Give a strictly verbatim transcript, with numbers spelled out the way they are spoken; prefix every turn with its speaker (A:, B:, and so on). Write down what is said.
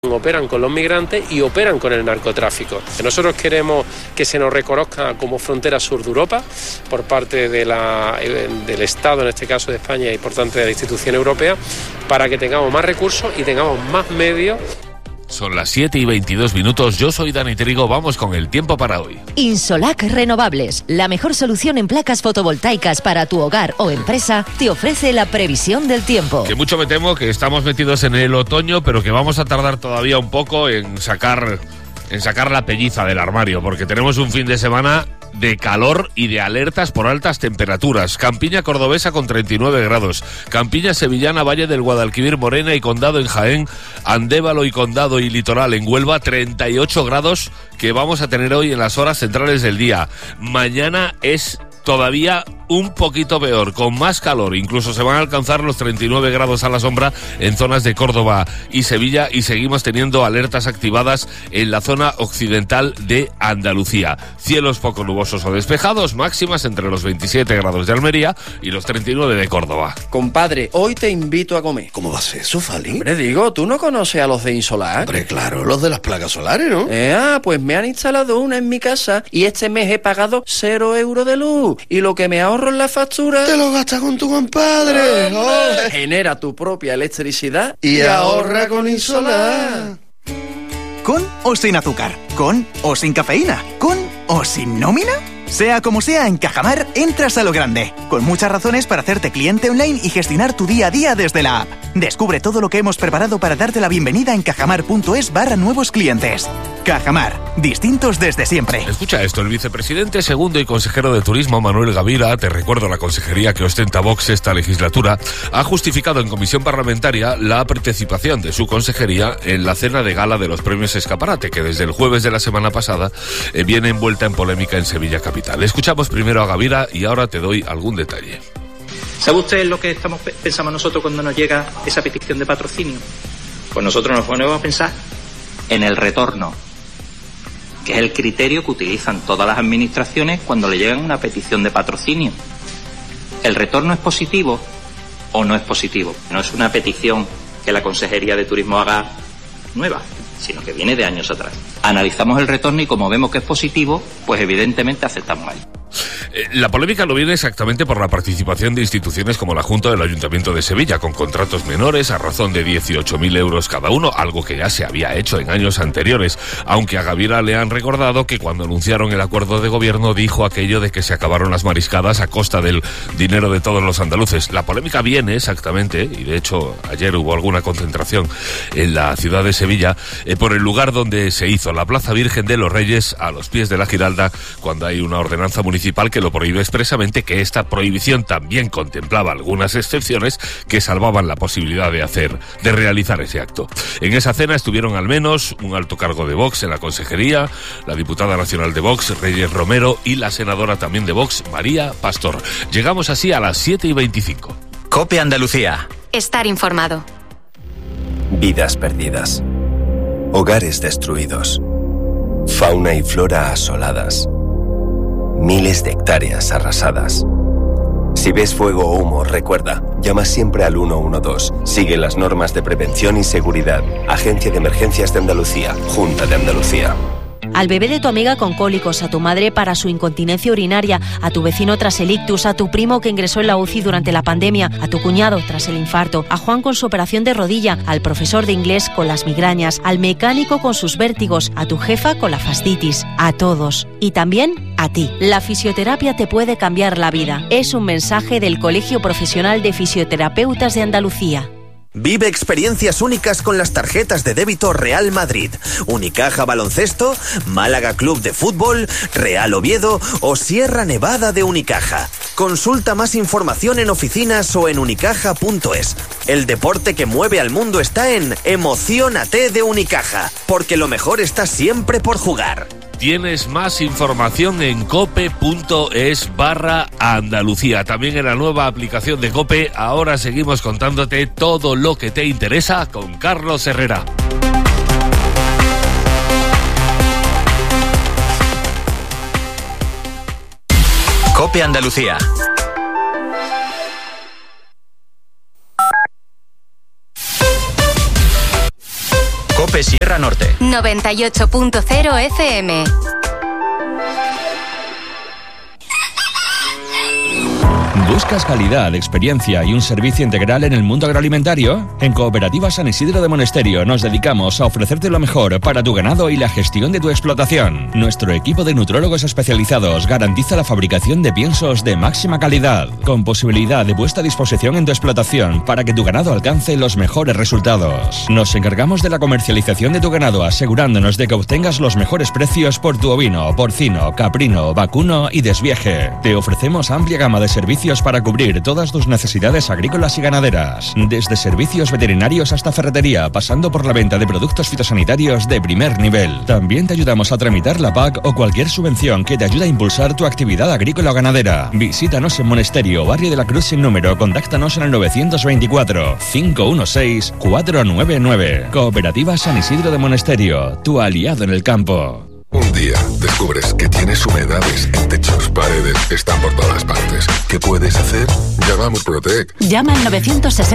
A: operan con los migrantes y operan con el narcotráfico. Nosotros queremos que se nos reconozca como frontera sur de Europa por parte de la, del Estado, en este caso de España, y por tanto de la institución europea, para que tengamos más recursos y tengamos más medios.
B: Son las siete y veintidós minutos, yo soy Dani Trigo, vamos con el tiempo para hoy.
C: Insolac Renovables, la mejor solución en placas fotovoltaicas para tu hogar o empresa, te ofrece la previsión del tiempo.
B: Que mucho me temo que estamos metidos en el otoño, pero que vamos a tardar todavía un poco en sacar, en sacar la pelliza del armario, porque tenemos un fin de semana de calor y de alertas por altas temperaturas. Campiña cordobesa con treinta y nueve grados, Campiña sevillana, Valle del Guadalquivir, Morena y Condado en Jaén, Andévalo y Condado y Litoral en Huelva, treinta y ocho grados que vamos a tener hoy en las horas centrales del día. Mañana es todavía un poquito peor, con más calor, incluso se van a alcanzar los treinta y nueve grados a la sombra en zonas de Córdoba y Sevilla, y seguimos teniendo alertas activadas en la zona occidental de Andalucía. Cielos poco nubosos o despejados, máximas entre los veintisiete grados de Almería y los treinta y nueve de Córdoba.
D: Compadre, hoy te invito a comer.
E: ¿Cómo va a ser eso, Fali?
D: Hombre, digo, ¿tú no conoces a los de Insolac?
E: Hombre, claro, los de las placas solares, ¿no?
D: Eh, ah, pues me han instalado una en mi casa y este mes he pagado cero euros de luz. Y lo que me ahorro en la factura...
E: ¡Te lo gastas con tu compadre!
D: ¡Oh! Genera tu propia electricidad
E: y, y ahorra con Insolac.
F: ¿Con o sin azúcar? ¿Con o sin cafeína? ¿Con o sin nómina? Sea como sea, en Cajamar entras a lo grande, con muchas razones para hacerte cliente online y gestionar tu día a día desde la app. Descubre todo lo que hemos preparado para darte la bienvenida en cajamar.es barra nuevos clientes. Cajamar, distintos desde siempre.
B: Escucha esto, el vicepresidente segundo y consejero de Turismo, Manuel Gavira, te recuerdo la consejería que ostenta Vox esta legislatura, ha justificado en comisión parlamentaria la participación de su consejería en la cena de gala de los premios Escaparate, que desde el jueves de la semana pasada eh, viene envuelta en polémica en Sevilla capital. Escuchamos primero a Gavira y ahora te doy algún detalle.
G: ¿Sabe usted lo que estamos pensamos nosotros cuando nos llega esa petición de patrocinio? Pues nosotros nos ponemos a pensar en el retorno, que es el criterio que utilizan todas las administraciones cuando le llegan una petición de patrocinio. ¿El retorno es positivo o no es positivo? No es una petición que la Consejería de Turismo haga nueva, sino que viene de años atrás. Analizamos el retorno y como vemos que es positivo, pues evidentemente aceptamos ahí.
B: La polémica no viene exactamente por la participación de instituciones como la Junta del Ayuntamiento de Sevilla, con contratos menores a razón de dieciocho mil euros cada uno, algo que ya se había hecho en años anteriores, aunque a Gavira le han recordado que cuando anunciaron el acuerdo de gobierno dijo aquello de que se acabaron las mariscadas a costa del dinero de todos los andaluces. La polémica viene exactamente, y de hecho ayer hubo alguna concentración en la ciudad de Sevilla, eh, por el lugar donde se hizo, la Plaza Virgen de los Reyes, a los pies de la Giralda, cuando hay una ordenanza municipal que lo prohíbe expresamente, que esta prohibición también contemplaba algunas excepciones que salvaban la posibilidad de hacer, de realizar ese acto. En esa cena estuvieron al menos un alto cargo de Vox en la consejería, la diputada nacional de Vox, Reyes Romero, y la senadora también de Vox, María Pastor. Llegamos así a las siete y veinticinco.
H: COPE Andalucía.
I: Estar informado.
J: Vidas perdidas. Hogares destruidos. Fauna y flora asoladas. Miles de hectáreas arrasadas. Si ves fuego o humo, recuerda, llama siempre al uno uno dos. Sigue las normas de prevención y seguridad. Agencia de Emergencias de Andalucía. Junta de Andalucía.
C: Al bebé de tu amiga con cólicos, a tu madre para su incontinencia urinaria, a tu vecino tras el ictus, a tu primo que ingresó en la U C I durante la pandemia, a tu cuñado tras el infarto, a Juan con su operación de rodilla, al profesor de inglés con las migrañas, al mecánico con sus vértigos, a tu jefa con la fascitis, a todos. Y también a ti. La fisioterapia te puede cambiar la vida. Es un mensaje del Colegio Profesional de Fisioterapeutas de Andalucía.
H: Vive experiencias únicas con las tarjetas de débito Real Madrid, Unicaja Baloncesto, Málaga Club de Fútbol, Real Oviedo o Sierra Nevada de Unicaja. Consulta más información en oficinas o en unicaja punto es. El deporte que mueve al mundo está en Emociónate de Unicaja, porque lo mejor está siempre por jugar.
B: Tienes más información en cope.es barra Andalucía. También en la nueva aplicación de COPE. Ahora seguimos contándote todo lo que te interesa con Carlos Herrera.
H: COPE Andalucía.
I: Cope Sierra Norte.
K: noventa y ocho punto cero F M.
L: ¿Buscas calidad, experiencia y un servicio integral en el mundo agroalimentario? En Cooperativa San Isidro de Monesterio nos dedicamos a ofrecerte lo mejor para tu ganado y la gestión de tu explotación. Nuestro equipo de nutrólogos especializados garantiza la fabricación de piensos de máxima calidad, con posibilidad de puesta a disposición en tu explotación para que tu ganado alcance los mejores resultados. Nos encargamos de la comercialización de tu ganado, asegurándonos de que obtengas los mejores precios por tu ovino, porcino, caprino, vacuno y desvieje. Te ofrecemos amplia gama de servicios para cubrir todas tus necesidades agrícolas y ganaderas, desde servicios veterinarios hasta ferretería, pasando por la venta de productos fitosanitarios de primer nivel. También te ayudamos a tramitar la P A C o cualquier subvención que te ayude a impulsar tu actividad agrícola o ganadera. Visítanos en Monesterio, Barrio de la Cruz sin número. Contáctanos en el novecientos veinticuatro, cinco dieciséis, cuatro nueve nueve. Cooperativa San Isidro de Monesterio, tu aliado en el campo.
M: Un día descubres que tienes humedades en techos, paredes, están por todas partes. ¿Qué puedes hacer? Llama a Murprotec.
N: Llama al novecientos sesenta